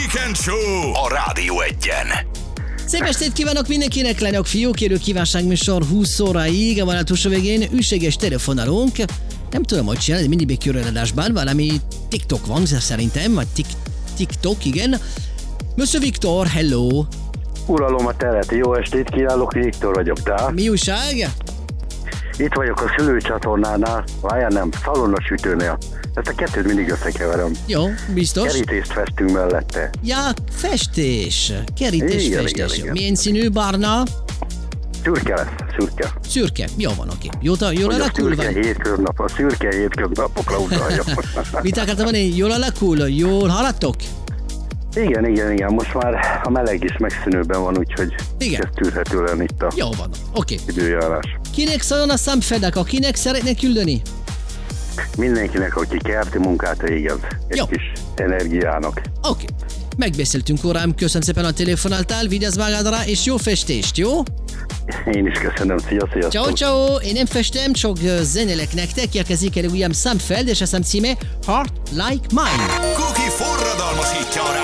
Weekend Show a Rádió Egyen. Szép estét kívánok mindenkinek, lányok, fiúk, élő kívánságműsor 20 óráig, a vonatúsó végén üsséges telefonálunk. Nem tudom, hogy csinálni, mindig még körreadásban, valami TikTok van szerintem, vagy TikTok, igen. Monsieur Viktor, hello! Uralom a teret, jó estét kívánok, Viktor vagyok, te? Mi újság? Itt vagyok a szülőcsatornánál, várjál nem, szalonnasütőnél. Ezt a kettőt mindig összekeverem. Jó, biztos. Kerítést festünk mellette. Ja, festés. Kerítés, Igen, festés. igen. Milyen színű, barna? Szürke lesz, szürke. Szürke. Jó van, oké. Jól Hogy a alakul szürke vagy? hétköznap, a szürke hétköznapokra utalja. Mit akartam mondani? Jól alakul? Jól haladtok? Igen, most már a meleg is megszűnőben van, úgyhogy Igen. ez tűrhető lenni itt a Jó van, oké. időjárás. Kinek szóljon a számfedek? Akinek szeretnék küldeni? Mindenkinek, aki kerti munkát végez, egy Jó. kis energiának. Oké. Megbeszéltünk, órám, köszönöm szépen a telefonáltál, vigyázz magadra, és jó festést, jó? Én is köszönöm, sziasztok! Ciao, ciao, én nem festem, csak zenélek nektek, érkezik el újabb számfeld, és a szám címe Heart Like Mine. Cookie forradalmasítja a